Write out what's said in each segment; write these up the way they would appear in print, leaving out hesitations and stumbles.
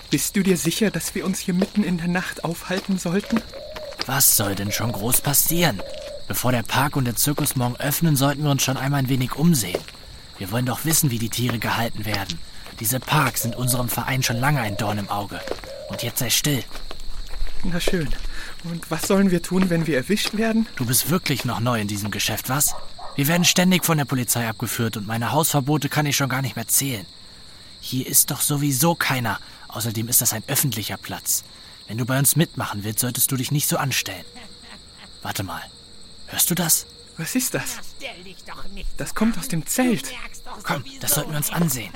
Bist du dir sicher, dass wir uns hier mitten in der Nacht aufhalten sollten? Was soll denn schon groß passieren? Bevor der Park und der Zirkus morgen öffnen, sollten wir uns schon einmal ein wenig umsehen. Wir wollen doch wissen, wie die Tiere gehalten werden. Diese Parks sind unserem Verein schon lange ein Dorn im Auge. Und jetzt sei still. Na schön. Und was sollen wir tun, wenn wir erwischt werden? Du bist wirklich noch neu in diesem Geschäft, was? Wir werden ständig von der Polizei abgeführt und meine Hausverbote kann ich schon gar nicht mehr zählen. Hier ist doch sowieso keiner. Außerdem ist das ein öffentlicher Platz. Wenn du bei uns mitmachen willst, solltest du dich nicht so anstellen. Warte mal. Hörst du das? Was ist das? Das kommt aus dem Zelt. Komm, das sollten wir uns ansehen.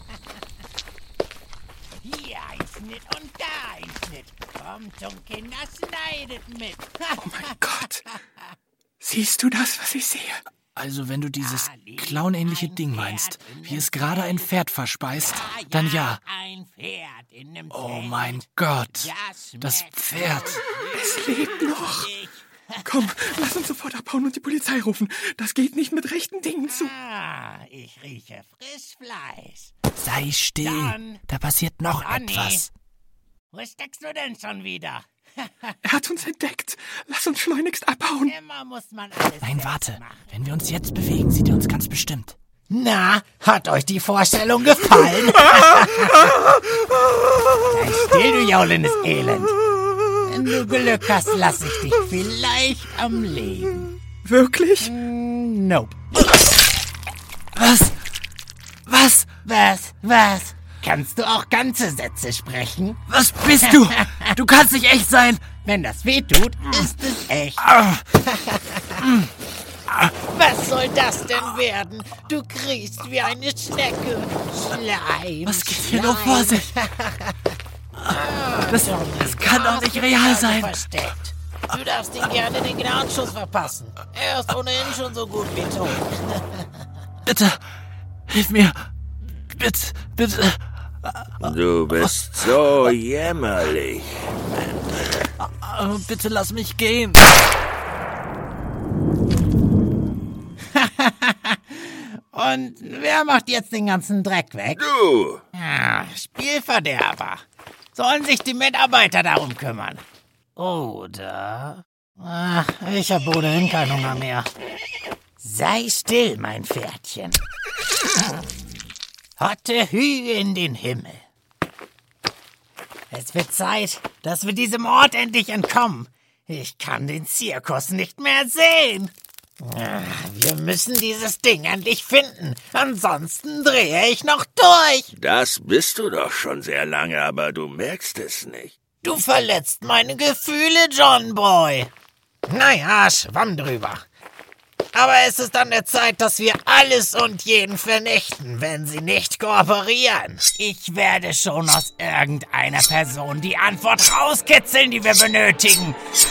Hier ein Schnitt und da ein Schnitt. Kommt schon, Kinder, schneidet mit. Oh mein Gott. Siehst du das, was ich sehe? Also wenn du dieses clownähnliche Ding meinst, wie es gerade ein Pferd verspeist, dann ja. Ein Pferd in dem Oh Zelt. mein Gott, das Pferd. Es lebt noch. Komm, lass uns sofort abhauen und die Polizei rufen. Das geht nicht mit rechten Dingen zu. Ich rieche Frischfleisch. Sei still, Dann, da passiert noch Johnny. etwas. Wo steckst du denn schon wieder? Er hat uns entdeckt. Lass uns schleunigst abhauen. Immer muss man alles Nein, selbst warte, machen. wenn wir uns jetzt bewegen, sieht er uns ganz bestimmt. Na, hat euch die Vorstellung gefallen? Sei still, du jaulendes Elend. Wenn du Glück hast, lass ich dich vielleicht am Leben. Wirklich? Nope. Was? Was? Kannst du auch ganze Sätze sprechen? Was bist du? Du kannst nicht echt sein. Wenn das weh tut, ist es echt. Was soll das denn werden? Du kriechst wie eine Schnecke. Schleim. Was geht hier nur vor sich? Das kann doch nicht real sein. Versteckt. Du darfst ihn gerne den Gnadenschluss verpassen. Er ist ohnehin schon so gut wie tot. Bitte, hilf mir. Bitte. Du bist so jämmerlich. Bitte lass mich gehen. Und wer macht jetzt den ganzen Dreck weg? Du! Spielverderber. Sollen sich die Mitarbeiter darum kümmern? Oder? Ich habe ohnehin keinen Hunger mehr. Sei still, mein Pferdchen. Hotte Hü in den Himmel. Es wird Zeit, dass wir diesem Ort endlich entkommen. Ich kann den Zirkus nicht mehr sehen. Wir müssen dieses Ding endlich finden. Ansonsten drehe ich noch durch. Das bist du doch schon sehr lange, aber du merkst es nicht. Du verletzt meine Gefühle, John Boy. Naja, Schwamm drüber. Aber es ist an der Zeit, dass wir alles und jeden vernichten, wenn sie nicht kooperieren. Ich werde schon aus irgendeiner Person die Antwort rauskitzeln, die wir benötigen.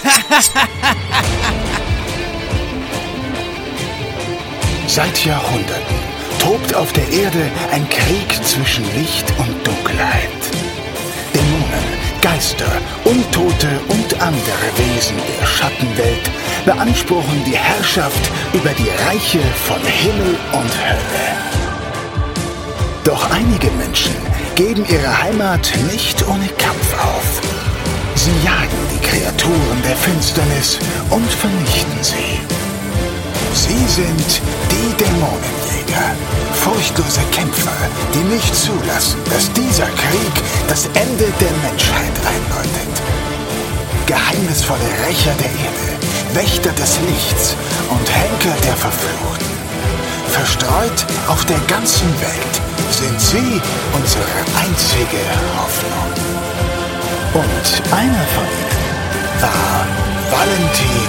Seit Jahrhunderten tobt auf der Erde ein Krieg zwischen Licht und Dunkelheit. Dämonen, Geister, Untote und andere Wesen der Schattenwelt beanspruchen die Herrschaft über die Reiche von Himmel und Hölle. Doch einige Menschen geben ihre Heimat nicht ohne Kampf auf. Sie jagen die Kreaturen der Finsternis und vernichten sie. Sie sind die Dämonenjäger, furchtlose Kämpfer, die nicht zulassen, dass dieser Krieg das Ende der Menschheit einläutet. Geheimnisvolle Rächer der Erde, Wächter des Lichts und Henker der Verfluchten. Verstreut auf der ganzen Welt sind sie unsere einzige Hoffnung. Und einer von ihnen war Valentin